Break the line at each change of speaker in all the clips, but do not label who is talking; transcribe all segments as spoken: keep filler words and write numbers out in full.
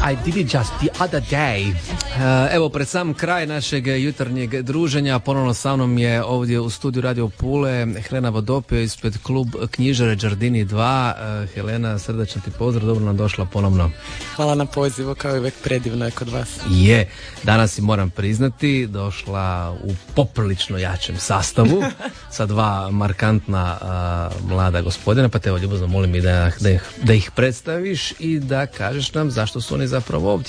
I did it just the other day. Uh, evo, pred sam kraj našeg jutarnjeg druženja, ponovno sa mnom je ovdje u studiju Radio Pule Helena Vodopio ispred klub knjižare Đardini dva. Uh, Helena, srdačan ti pozdrav, dobro nam došla ponovno.
Hvala na pozivu, kao i uvijek predivno je kod vas.
Je, danas si moram priznati, došla u poprilično jačem sastavu sa dva markantna uh, mlada gospodina, pa te evo ljubazno molim i da, da, ih, da ih predstaviš i da kažeš nam zašto su oni zapravo ovdje.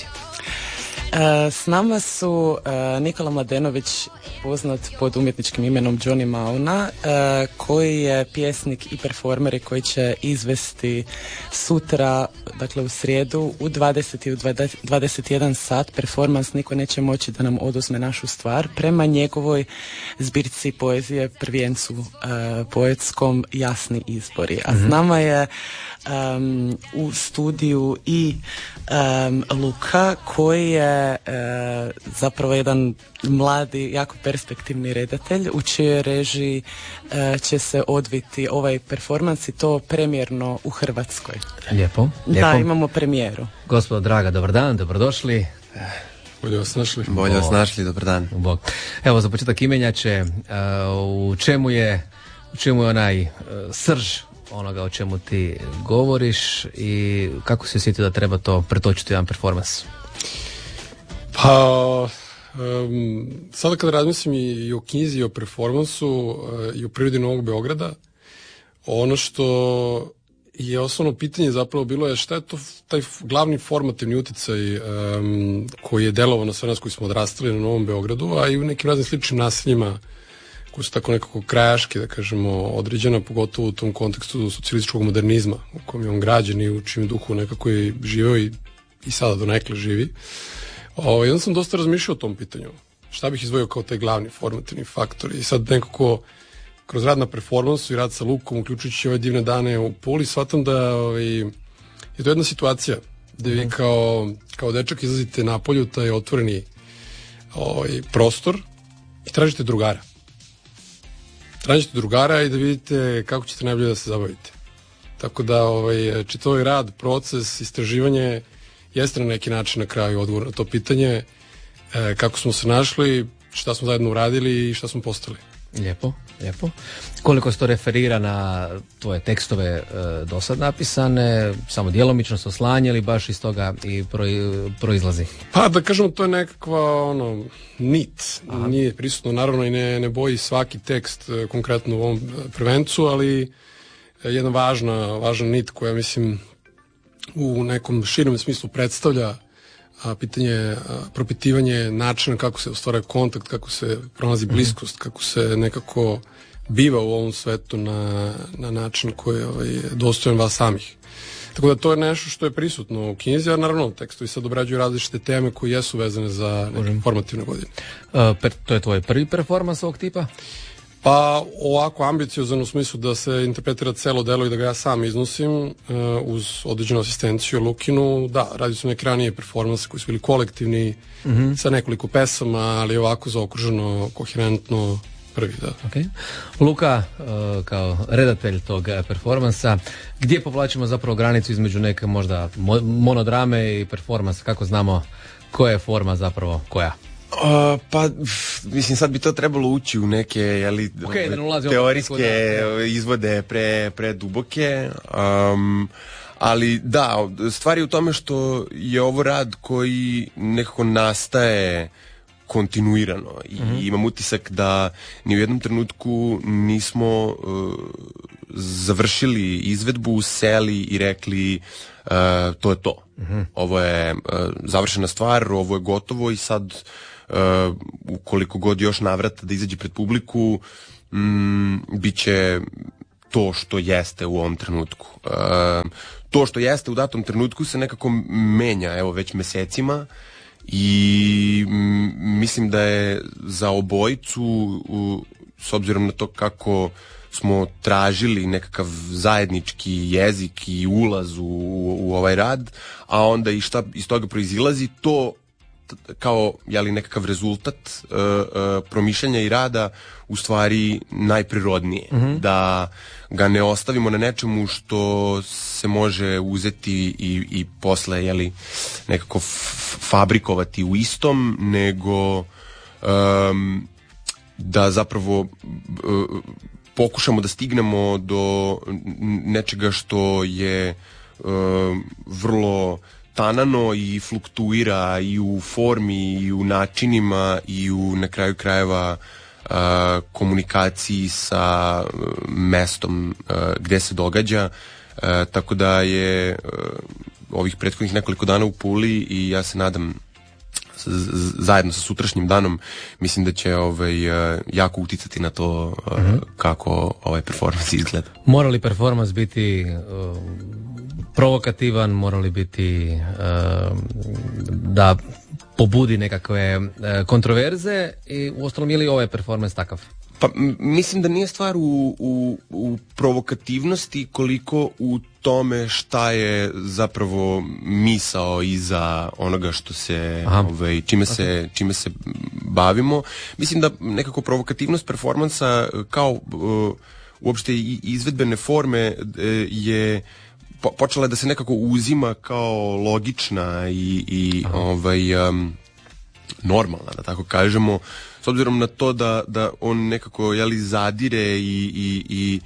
E, s nama su e, Nikola Mladenović, poznat pod umjetničkim imenom Johnny Mauna, e, koji je pjesnik i performer i koji će izvesti sutra, dakle u srijedu u dvadeset i u dvadeset jedan sat performans Niko neće moći da nam oduzme našu stvar prema njegovoj zbirci poezije prvijencu e, poetskom Jasni izbori. A s nama je Um, u studiju i um, Luka, koji je uh, zapravo jedan mladi, jako perspektivni redatelj u čijoj režiji uh, će se odviti ovaj performans i to premijerno u Hrvatskoj.
Lijepo, lijepo.
Da, imamo premijeru.
Gospodo draga, dobar dan, dobrodošli.
Bolje vas našli.
Bolje vas našli, dobar dan.
Bog. Evo, za početak imenjače, uh, u čemu je u čemu je onaj uh, srž onoga o čemu ti govoriš i kako se sjetio da treba to pretočiti u jedan performans?
Pa, um, sada kada razmislim i o knjizi i o performansu uh, i o prirodi Novog Beograda, ono što je osnovno pitanje zapravo bilo je šta je to taj glavni formativni utjecaj um, koji je delovao na sve nas koji smo odrastali na Novom Beogradu, a i u nekim raznim sličnim naseljima koji su tako nekako krajaški, da kažemo, određena, pogotovo u tom kontekstu socijalističkog modernizma u kojem je on građen i u čim duhu nekako je živeo i, i sada donekle živi. O, jedan sam dosta razmišljao o tom pitanju. Šta bih izdvojio kao taj glavni formativni faktor? I sad nekako kroz rad na performansu i rad sa Lukom, uključujući ove divne dane u Puli, shvatam da ovaj, je to jedna situacija gde vi kao, kao dečak izlazite napolju taj otvoreni ovaj, prostor i tražite drugara. Tražite drugara i da vidite kako ćete najbolje da se zabavite. Tako da ovaj, čitav rad, proces, istraživanje jeste na neki način na kraju odgovor na to pitanje e, kako smo se našli, šta smo zajedno uradili i šta smo postali.
Lijepo, lijepo. Koliko se to referira na tvoje tekstove e, do sad napisane, samo djelomično se oslanjali, baš iz toga i pro, proizlazi? Pa
da kažemo, to je nekakva ono, nit. Aha. Nije prisutno, naravno i ne, ne boji svaki tekst e, konkretno u ovom prvencu, ali e, jedna važna, važna nit koja mislim u nekom širom smislu predstavlja a, pitanje, a, propitivanje načina kako se ostvaruje kontakt, kako se pronazi bliskost, mm-hmm. kako se nekako biva u ovom svetu na, na način koji je ovaj, dostojan vas samih. Tako da to je nešto što je prisutno u knjizi, a naravno tekstovi sad obrađuju različite teme koje jesu vezane za neke formativne godine.
Uh, per, to je tvoj prvi performans ovog tipa?
Pa ovako ambiciozan u smislu da se interpretira celo delo i da ga ja sam iznosim uh, uz određenu asistenciju Lukinu. Da, radi su neke ranije performanse koji su bili kolektivni, mm-hmm. sa nekoliko pesama, ali ovako zaokruženo, koherentno prvi, da.
Okay. Luka, uh, kao redatelj tog performansa, gdje povlačimo zapravo granicu između neke možda mo- monodrame i performansa, kako znamo koja je forma zapravo koja?
Uh, pa, mislim, sad bi to trebalo ući u neke jeli,
okay,
teorijske izvode pre, pre duboke, um, ali da, stvar je u tome što je ovo rad koji nekako nastaje kontinuirano i mm-hmm. imam utisak da ni u jednom trenutku nismo uh, završili izvedbu, seli i rekli uh, to je to. Mm-hmm. Ovo je uh, završena stvar, ovo je gotovo i sad uh, ukoliko god još navrata da izađe pred publiku, um, bit će to što jeste u ovom trenutku. Uh, to što jeste u datom trenutku se nekako menja, evo već mesecima, i m, mislim da je za obojicu, u, s obzirom na to kako smo tražili nekakav zajednički jezik i ulaz u, u ovaj rad, a onda i šta iz toga proizilazi, to kao jeli, nekakav rezultat uh, uh, promišljanja i rada u stvari najprirodnije. Mm-hmm. Da ga ne ostavimo na nečemu što se može uzeti i, i posle jeli, nekako f- fabrikovati u istom, nego um, da zapravo uh, pokušamo da stignemo do nečega što je uh, vrlo tanano i fluktuira i u formi i u načinima i u na kraju krajeva uh, komunikaciji sa uh, mestom uh, gde se događa, uh, tako da je uh, ovih prethodnih nekoliko dana u Puli i ja se nadam zajedno sa sutrašnjim danom mislim da će ovaj, jako uticati na to mm-hmm. kako ovaj performans izgleda.
Mora li performans biti uh, provokativan, mora li biti uh, da pobudi nekakve uh, kontroverze i uostalom je li ovaj performans takav?
Pa m- mislim da nije stvar u, u, u provokativnosti koliko u tome šta je zapravo misao iza onoga što se ovaj, čime se okay. čime se bavimo. Mislim da nekako provokativnost performansa kao uh, uopšte i izvedbene forme uh, je po- počela da se nekako uzima kao logična i, i ovaj um, normalna, da tako kažemo, s obzirom na to da, da on nekako jeli, zadire i, i, i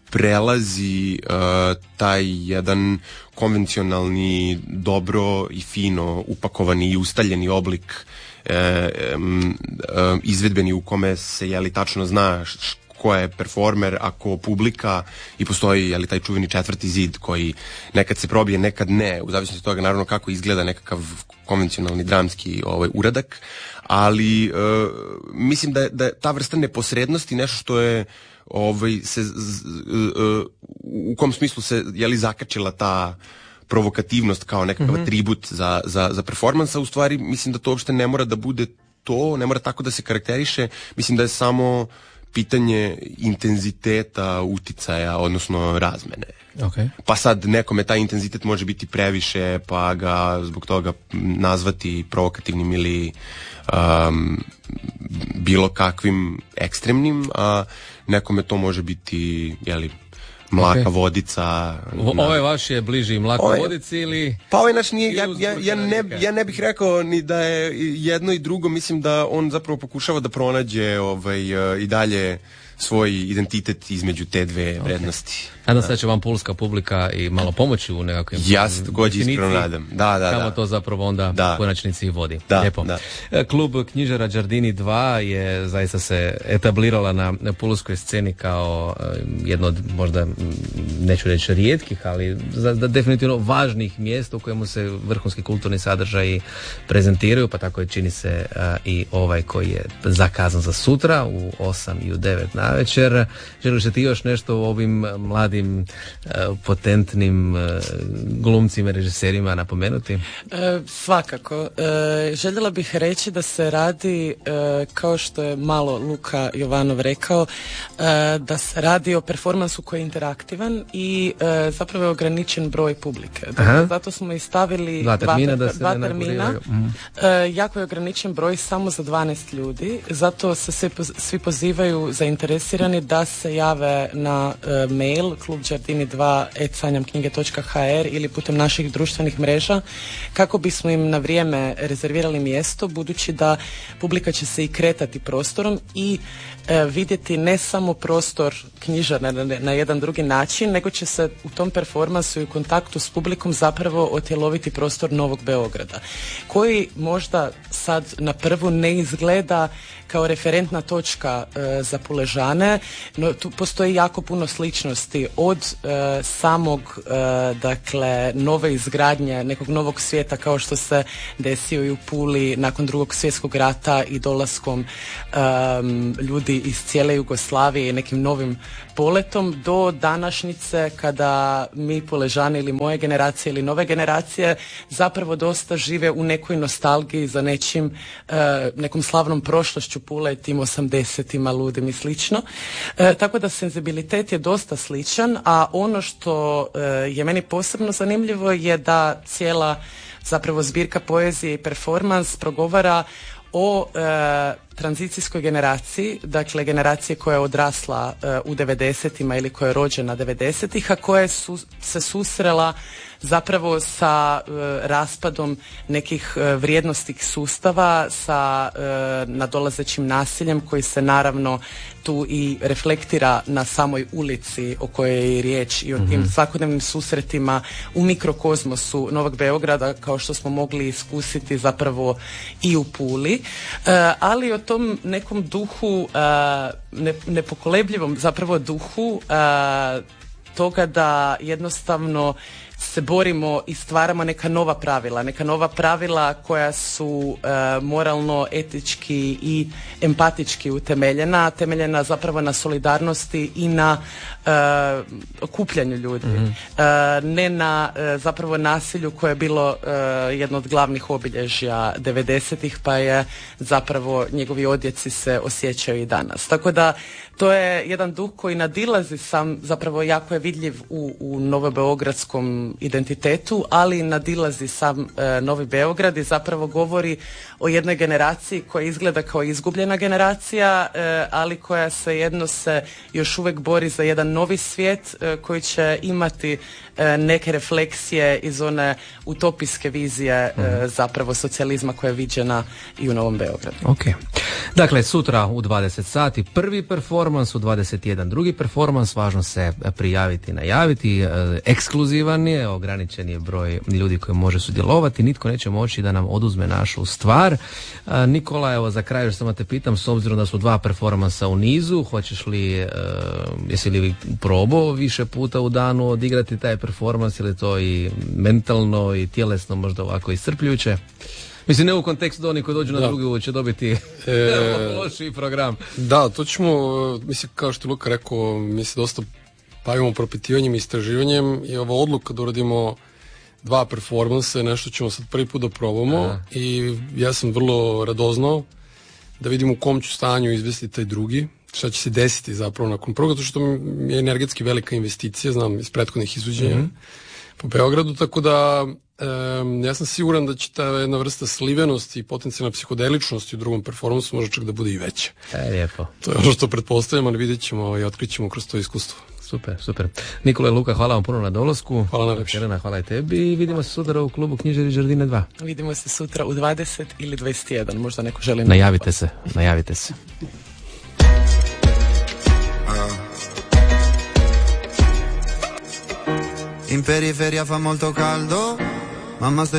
prelazi uh, taj jedan konvencionalni, dobro i fino upakovani i ustaljeni oblik uh, um, uh, izvedbeni u kome se jeli, tačno zna š, ko je performer, ako publika i postoji jeli, taj čuveni četvrti zid koji nekad se probije, nekad ne, u zavisnosti od toga naravno kako izgleda nekakav konvencionalni dramski ovaj, uradak, ali uh, mislim da, da ta vrsta neposrednosti nešto što je ovaj, se, z, z, uh, u kom smislu se jeli, zakačila ta provokativnost kao nekakav mm-hmm. atribut za, za, za performansa, u stvari mislim da to uopšte ne mora da bude to, ne mora tako da se karakteriše, mislim da je samo pitanje intenziteta uticaja, odnosno razmene.
Okay.
Pa sad nekome taj intenzitet može biti previše, pa ga zbog toga nazvati provokativnim ili um, bilo kakvim ekstremnim, a nekome to može biti, jeli, mlaka okay. vodica.
O, ovaj vaš je bliži mlakoj ovaj, vodici ili...
Pa ovaj naš nije, ja, ja, ja, ne, ja ne bih rekao ni da je jedno i drugo, mislim da on zapravo pokušava da pronađe ovaj, i dalje svoj identitet između te dve vrednosti.
Okay. Nadam se da će vam pulska publika i malo pomoći u nekakvim
ja se također iskreno nadam. Da, da,
kamo
da.
to zapravo onda da. u konačnici i vodi.
Da,
lijepo.
Da.
Klub knjižara Giardini dva je zaista se etablirala na, na pulskoj sceni kao jedno od možda, neću reći rijetkih, ali za, da definitivno važnih mjesta u kojemu se vrhunski kulturni sadržaji prezentiraju, pa tako je čini se a, i ovaj koji je zakazan za sutra u osam i u devet navečer. Želiš ti još nešto o ovim mladim potentnim glumcima, režiserima napomenuti?
E, svakako. E, željela bih reći da se radi, e, kao što je malo Luka Jovanov rekao, e, da se radi o performansu koji je interaktivan i e, zapravo je ograničen broj publike. Dakle, zato smo i stavili
dva termina. Dva,
da se dva termina. Mm. E, jako je ograničen broj samo za dvanaest ljudi. Zato se svi, svi pozivaju zainteresirani da se jave na e, mail klub giardini dva at sanjam knjige točka h r ili putem naših društvenih mreža kako bismo im na vrijeme rezervirali mjesto, budući da publika će se i kretati prostorom i e, vidjeti ne samo prostor knjižarne na, na jedan drugi način, nego će se u tom performansu i u kontaktu s publikom zapravo otjeloviti prostor Novog Beograda, koji možda sad na prvu ne izgleda kao referentna točka e, za Puležane, no tu postoji jako puno sličnosti od e, samog e, dakle nove izgradnje nekog novog svijeta kao što se desio i u Puli nakon Drugog svjetskog rata i dolaskom e, ljudi iz cijele Jugoslavije i nekim novim poletom do današnjice kada mi Puležani ili moje generacije ili nove generacije zapravo dosta žive u nekoj nostalgiji za nečim, e, nekom slavnom prošlošću Pule, tim osamdesetima, ludim i slično. E, tako da senzibilitet je dosta sličan, a ono što e, je meni posebno zanimljivo je da cijela zapravo zbirka poezije i performans progovara o e, tranzicijskoj generaciji, dakle generacije koja je odrasla e, u devedesetima ili koja je rođena devedesetih, a koja su se susrela zapravo sa e, raspadom nekih e, vrijednostnih sustava, sa e, nadolazećim nasiljem koji se naravno tu i reflektira na samoj ulici o kojoj je i riječ i o tim mm-hmm. svakodnevnim susretima u mikrokozmosu Novog Beograda, kao što smo mogli iskusiti zapravo i u Puli, e, ali o tom nekom duhu, e, ne, nepokolebljivom zapravo duhu e, toga da jednostavno se borimo i stvaramo neka nova pravila, neka nova pravila koja su e, moralno, etički i empatički utemeljena, temeljena zapravo na solidarnosti i na e, okupljanju ljudi, mm-hmm. e, ne na e, zapravo nasilju koje je bilo e, jedno od glavnih obilježja devedesetih, pa je zapravo njegovi odjeci se osjećaju i danas. Tako da to je jedan duh koji nadilazi sam, zapravo jako je vidljiv u, u novobeogradskom identitetu, ali nadilazi sam e, Novi Beograd i zapravo govori o jednoj generaciji koja izgleda kao izgubljena generacija, e, ali koja se jedno se još uvijek bori za jedan novi svijet e, koji će imati e, neke refleksije iz one utopijske vizije e, zapravo socijalizma koja je viđena i u Novom Beogradu.
Ok. Dakle, sutra u dvadeset sati prvi performans, u dvadeset jedan drugi performans, važno se prijaviti, najaviti, e, ekskluzivan je, ograničen je broj ljudi koji može sudjelovati, nitko neće moći da nam oduzme našu stvar. E, Nikola, evo za kraj još samo te pitam, s obzirom da su dva performansa u nizu, hoćeš li, e, jesi li probao više puta u danu odigrati taj performans, ili to i mentalno i tjelesno možda ovako iscrpljujuće? Mislim, ne u kontekstu da oni koji dođu na da. drugi će dobiti e, lošiji program.
Da, to ćemo, mislim, kao što je Luka rekao, mi se dosta bavimo propitivanjem i istraživanjem i ova odluka da uradimo dva performansa je nešto ćemo sad prvi put da probamo. Aha. I ja sam vrlo radoznao da vidim u kom ću stanju izvesti taj drugi, šta će se desiti zapravo nakon prvog, zato što mi je energetski velika investicija, znam iz prethodnih izvođenja mm-hmm. po Beogradu, tako da Um, ja sam siguran da će ta jedna vrsta slivenosti i potencijalna psihodeličnosti u drugom performansu može čak da bude i veća.
E, lijepo.
To je ono što pretpostavljamo, ali vidjet ćemo i otkrićemo kroz to iskustvo.
Super, super. Nikola i Luka, hvala vam puno na dolasku.
Hvala najlepše.
Helena, hvala i tebi i vidimo se sutra u klubu Knjižari Đardine dva.
Vidimo se sutra u dvadeset ili dvadeset jedan, možda neko želi...
Najavite se, najavite se.
In periferia fa molto caldo, mamma sto